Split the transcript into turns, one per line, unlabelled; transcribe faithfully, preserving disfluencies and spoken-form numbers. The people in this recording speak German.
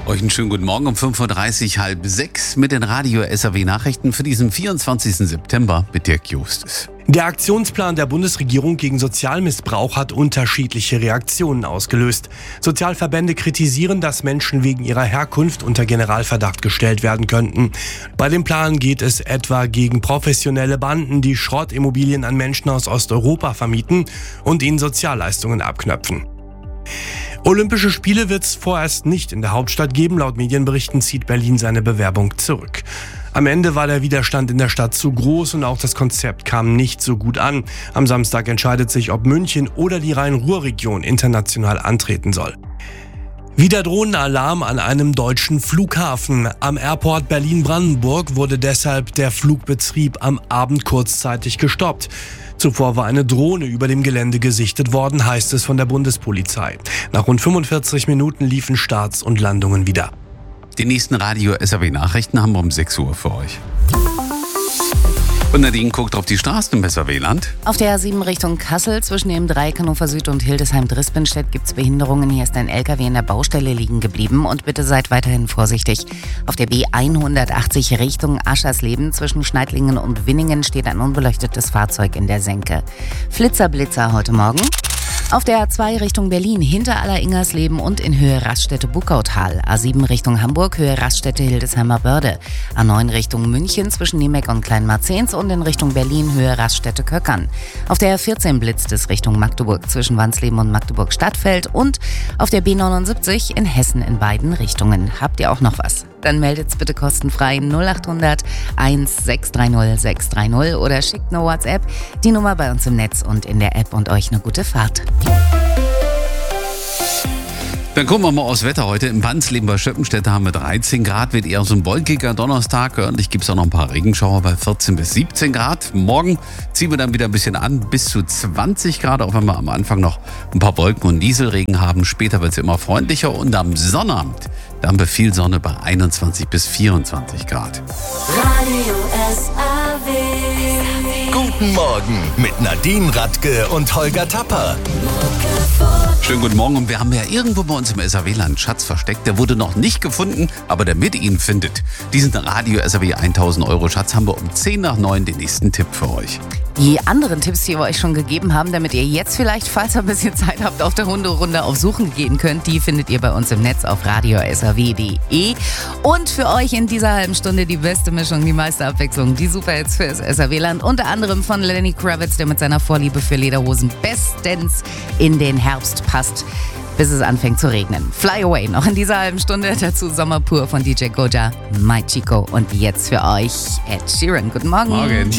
Euch einen schönen guten Morgen um fünf Uhr dreißig, halb sechs mit den Radio-S R W-Nachrichten für diesen vierundzwanzigsten September mit Dirk Justus.
Der Aktionsplan der Bundesregierung gegen Sozialmissbrauch hat unterschiedliche Reaktionen ausgelöst. Sozialverbände kritisieren, dass Menschen wegen ihrer Herkunft unter Generalverdacht gestellt werden könnten. Bei dem Plan geht es etwa gegen professionelle Banden, die Schrottimmobilien an Menschen aus Osteuropa vermieten und ihnen Sozialleistungen abknöpfen. Olympische Spiele wird es vorerst nicht in der Hauptstadt geben. Laut Medienberichten zieht Berlin seine Bewerbung zurück. Am Ende war der Widerstand in der Stadt zu groß und auch das Konzept kam nicht so gut an. Am Samstag entscheidet sich, ob München oder die Rhein-Ruhr-Region international antreten soll. Wieder Drohnenalarm an einem deutschen Flughafen. Am Airport Berlin-Brandenburg wurde deshalb der Flugbetrieb am Abend kurzzeitig gestoppt. Zuvor war eine Drohne über dem Gelände gesichtet worden, heißt es von der Bundespolizei. Nach rund fünfundvierzig Minuten liefen Starts und Landungen wieder.
Die nächsten Radio-S R W-Nachrichten haben wir um sechs Uhr für euch. Und Nadine guckt auf die Straßen im S R W-Land.
Auf der A sieben Richtung Kassel zwischen dem Dreieck Hannover Süd und Hildesheim-Drispenstedt gibt es Behinderungen. Hier ist ein L K W in der Baustelle liegen geblieben und bitte seid weiterhin vorsichtig. Auf der B hundertachtzig Richtung Aschersleben zwischen Schneidlingen und Winningen steht ein unbeleuchtetes Fahrzeug in der Senke. Flitzerblitzer heute Morgen. Auf der A zwei Richtung Berlin, hinter Aller-Ingersleben und in Höhe Raststätte-Buckautal. A sieben Richtung Hamburg, Höhe Raststätte-Hildesheimer Börde. A neun Richtung München zwischen Niemeck und Kleinmarzens und in Richtung Berlin, Höhe Raststätte-Köckern. Auf der A vierzehn blitzt es Richtung Magdeburg zwischen Wansleben und Magdeburg-Stadtfeld und auf der B neunundsiebzig in Hessen in beiden Richtungen. Habt ihr auch noch was? Dann meldet's bitte kostenfrei null acht hundert eins sechs drei null sechs drei null oder schickt eine WhatsApp, die Nummer bei uns im Netz und in der App und euch eine gute Fahrt.
Dann gucken wir mal aufs Wetter heute. Im Wansleben bei Schöppenstedt haben wir dreizehn Grad, wird eher so ein wolkiger Donnerstag. Örtlich gibt es auch noch ein paar Regenschauer bei vierzehn bis siebzehn Grad. Morgen ziehen wir dann wieder ein bisschen an, bis zu zwanzig Grad, auch wenn wir am Anfang noch ein paar Wolken und Nieselregen haben. Später wird es immer freundlicher und am Sonnabend, da haben wir viel Sonne bei einundzwanzig bis vierundzwanzig Grad.
Radio S R W.
Guten Morgen mit Nadine Radke und Holger Tapper.
Schönen guten Morgen und wir haben ja irgendwo bei uns im S R W-Land Schatz versteckt. Der wurde noch nicht gefunden, aber der mit Ihnen findet. Diesen Radio-S R W tausend Euro Schatz haben wir um zehn nach neun den nächsten Tipp für euch.
Die anderen Tipps, die wir euch schon gegeben haben, damit ihr jetzt vielleicht, falls ihr ein bisschen Zeit habt, auf der Hunderunde auf Suchen gehen könnt, die findet ihr bei uns im Netz auf radio s r w punkt d e. Und für euch in dieser halben Stunde die beste Mischung, die meiste Abwechslung, die Superhits fürs S R W-Land. Unter anderem von Lenny Kravitz, der mit seiner Vorliebe für Lederhosen bestens in den Herbst passt, bis es anfängt zu regnen. Fly Away noch in dieser halben Stunde, dazu Sommer pur von D J Goja, My Chico und jetzt für euch Ed Sheeran. Guten Morgen.
Morgen.